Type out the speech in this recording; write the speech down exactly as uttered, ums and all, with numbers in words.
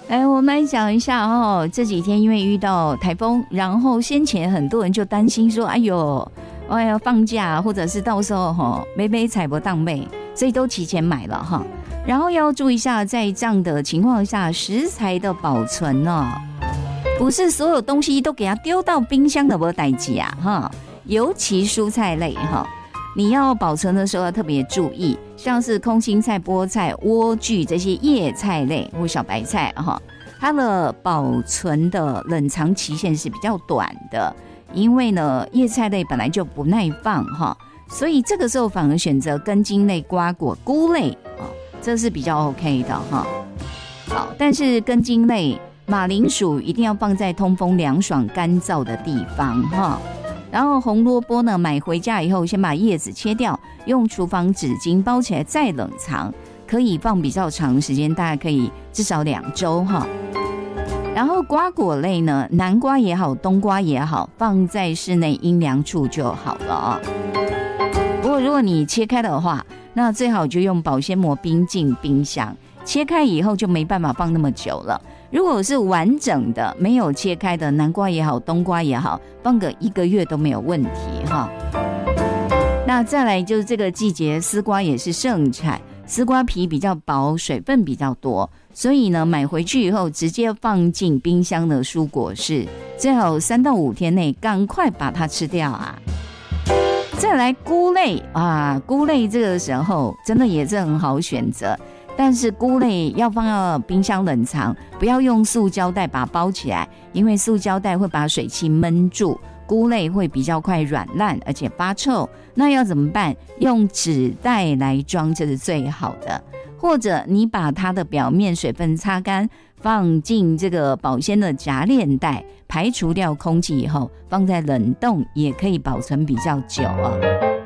来，我们来讲一下哦，这几天因为遇到台风，然后先前很多人就担心说，哎呦，哎呀放假或者是到时候哈没没采不当妹，所以都提前买了哈。然后要注意一下，在这样的情况下，食材的保存呢、哦，不是所有东西都给它丢到冰箱的没代志啊哈，尤其蔬菜类哈。你要保存的时候要特别注意，像是空心菜、菠菜、莴苣这些叶菜类或小白菜哈，它的保存的冷藏期限是比较短的，因为呢叶菜类本来就不耐放哈，所以这个时候反而选择根茎类、瓜果、菇类啊，这是比较 OK 的哈。好，但是根茎类、马铃薯一定要放在通风凉爽、干燥的地方哈。然后红萝卜呢，买回家以后先把叶子切掉，用厨房纸巾包起来再冷藏，可以放比较长时间，大概可以至少两周哈。然后瓜果类呢，南瓜也好，冬瓜也好，放在室内阴凉处就好了啊。不过如果你切开的话，那最好就用保鲜膜冰进冰箱，切开以后就没办法放那么久了。如果是完整的没有切开的南瓜也好，冬瓜也好，放个一个月都没有问题哈。那再来就是这个季节丝瓜也是盛产，丝瓜皮比较薄，水分比较多，所以呢买回去以后直接放进冰箱的蔬果室，最好三到五天内赶快把它吃掉啊。再来菇类啊，菇类这个时候真的也是很好选择，但是菇类要放到冰箱冷藏，不要用塑胶袋把它包起来，因为塑胶袋会把水汽闷住，菇类会比较快软烂而且发臭。那要怎么办？用纸袋来装，这是最好的。或者你把它的表面水分擦干，放进这个保鲜的夹链袋，排除掉空气以后，放在冷冻也可以保存比较久啊。